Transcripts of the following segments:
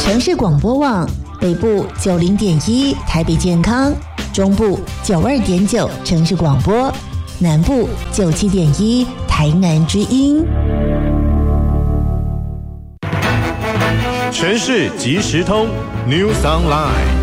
城市广播网北部90.1台北健康，中部92.9城市广播，南部97.1台南之音。 城市即时通 News Online。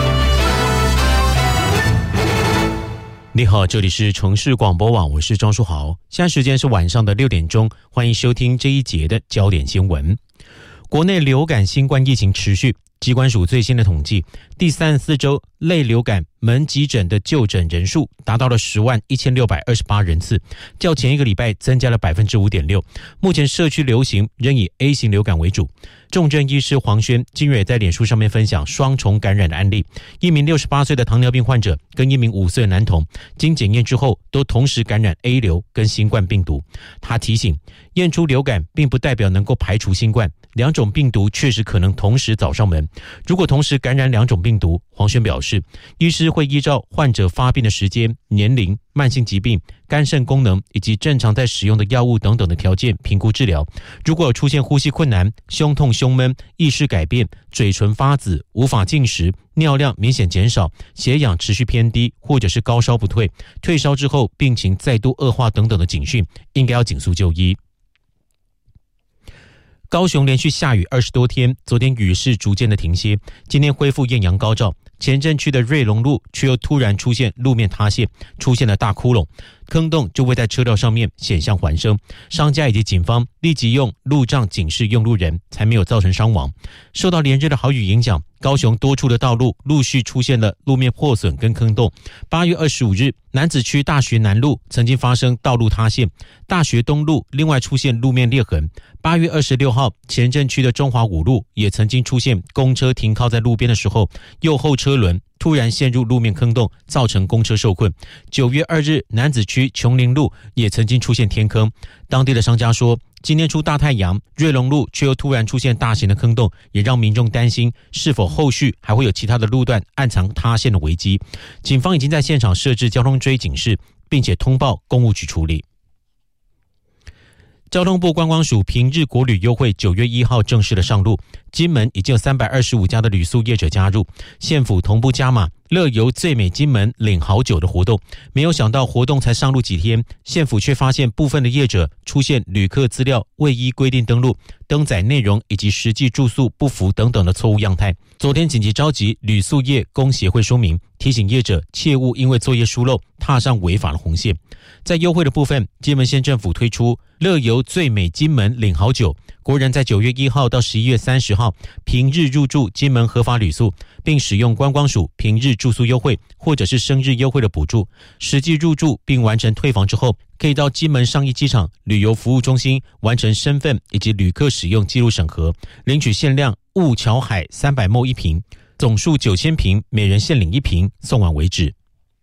你好，这里是城市广播网，我是庄书豪。现在时间是晚上的6点钟，欢迎收听这一节的焦点新闻。国内流感新冠疫情持续，疾管署最新的统计，第34周类流感门急诊的就诊人数达到了101628人次，较前一个礼拜增加了 5.6%。目前社区流行仍以 A 型流感为主。重症医师黄轩今日也在脸书上面分享双重感染的案例，一名68岁的糖尿病患者跟一名5岁的男童经检验之后都同时感染 A 流跟新冠病毒。他提醒，验出流感并不代表能够排除新冠，两种病毒确实可能同时找上门。如果同时感染两种病毒，黄轩表示，医师会依照患者发病的时间、年龄、慢性疾病、肝肾功能以及正常在使用的药物等等的条件评估治疗。如果有出现呼吸困难、胸痛、胸闷、意识改变、嘴唇发紫、无法进食、尿量明显减少、血氧持续偏低，或者是高烧不退、退烧之后病情再度恶化等等的警讯，应该要紧速就医。高雄连续下雨20多天，昨天雨势逐渐的停歇，今天恢复艳阳高照。前镇区的瑞隆路却又突然出现路面塌陷，出现了大窟窿，坑洞就位在车道上面，险象环生。商家以及警方立即用路障警示用路人，才没有造成伤亡。受到连日的豪雨影响，高雄多处的道路陆续出现了路面破损跟坑洞。8月25日，楠梓区大学南路曾经发生道路塌陷，大学东路另外出现路面裂痕。8月26号，前镇区的中华五路也曾经出现公车停靠在路边的时候，右后车轮突然陷入路面坑洞，造成公车受困。9月2日，楠梓区琼林路也曾经出现天坑。当地的商家说，今天出大太阳，瑞隆路却又突然出现大型的坑洞，也让民众担心是否后续还会有其他的路段暗藏塌陷的危机。警方已经在现场设置交通追警示，并且通报公务局处理。交通部观光署平日国旅优惠9月1号正式的上路，金门已经有325家的旅宿业者加入，县府同步加码乐游最美金门领好酒的活动。没有想到活动才上路几天，县府却发现部分的业者出现旅客资料未依规定登录、登载内容以及实际住宿不符等等的错误样态。昨天紧急召集旅宿业工协会说明，提醒业者切勿因为作业疏漏踏上违法的红线。在优惠的部分，金门县政府推出乐游最美金门领好酒，国人在9月1号到11月30号平日入住金门合法旅宿，并使用观光署平日住宿优惠或者是生日优惠的补助，实际入住并完成退房之后，可以到金门商业机场旅游服务中心完成身份以及旅客使用记录审核，领取限量雾桥海300ml1瓶，总数9000瓶，每人限领1瓶，送完为止。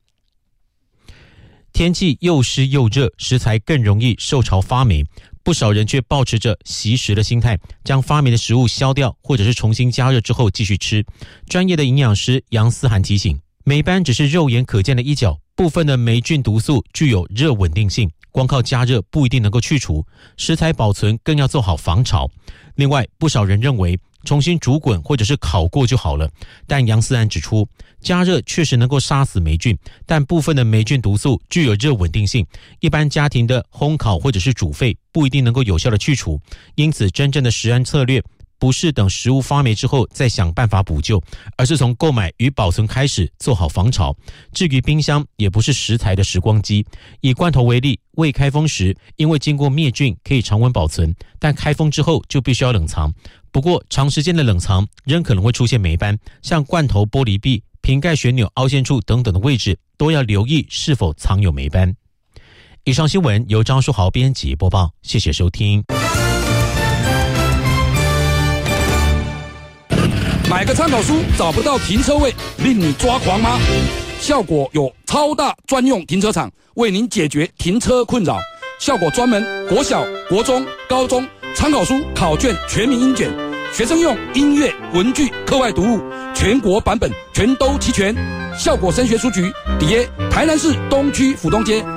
天气又湿又热，食材更容易受潮发霉，不少人却抱持着惜食的心态，将发霉的食物削掉，或者是重新加热之后继续吃。专业的营养师杨思涵提醒，霉斑只是肉眼可见的一角，部分的霉菌毒素具有热稳定性，光靠加热不一定能够去除，食材保存更要做好防潮。另外，不少人认为重新煮滚或者是烤过就好了，但杨思涵指出，加热确实能够杀死霉菌，但部分的霉菌毒素具有热稳定性，一般家庭的烘烤或者是煮沸不一定能够有效的去除，因此真正的食安策略不是等食物发霉之后再想办法补救，而是从购买与保存开始做好防潮。至于冰箱，也不是食材的时光机。以罐头为例，未开封时因为经过灭菌可以常温保存，但开封之后就必须要冷藏。不过长时间的冷藏仍可能会出现霉斑，像罐头玻璃壁、瓶盖旋钮凹陷处等等的位置都要留意是否藏有霉斑。以上新闻由张书豪编辑播报，谢谢收听。 买个参考书找不到停车位，令你抓狂吗？效果有超大专用停车场，为您解决停车困扰。效果专门国小、国中、高中参考书考卷全民英检，学生用音乐、文具、课外读物，全国版本全都齐全。效果升学书局底耶台南市东区府东街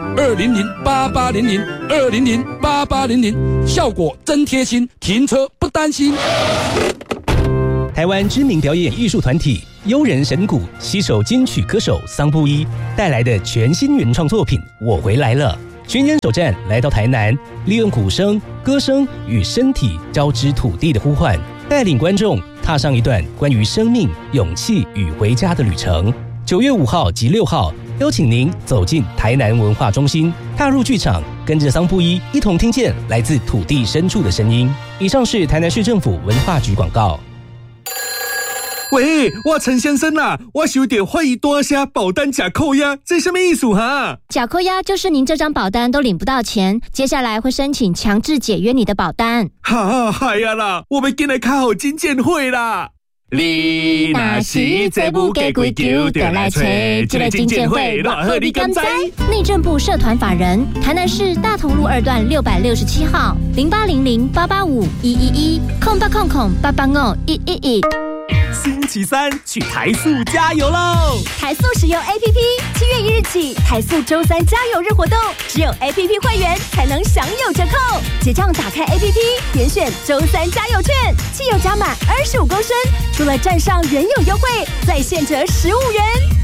2008800，2008800，效果真贴心，停车不担心。 台湾知名表演艺术团体悠人神鼓携手金曲歌手桑布伊带来的全新原创作品《我回来了》，巡演首站来到台南，利用鼓声、歌声与身体交织土地的呼唤，带领观众踏上一段关于生命、勇气与回家的旅程。9月5号及6号，邀请您走进台南文化中心，踏入剧场，跟着桑布伊一同听见来自土地深处的声音。以上是台南市政府文化局广告。 喂，我陈先生啊，我有点怀疑大声保单假扣押，这什么意思哈？ 假扣押就是您这张保单都领不到钱，接下来会申请强制解约你的保单。 哈，嗨呀啦，我们进来开好金鉴会啦！你若是这不给规矩，就来找这个金鉴会，偌好你敢知？ 内政部社团法人台南市大同路2段667号0800-885-111-0800-885-111。 星期三去台塑加油喽！ 台塑使用 APP，7月1日起，台塑周3加油日活动，只有 APP 会员才能享有折扣。结账打开 APP， 点选周3加油券，汽油加满25公升，除了站上原有优惠，再现折15元。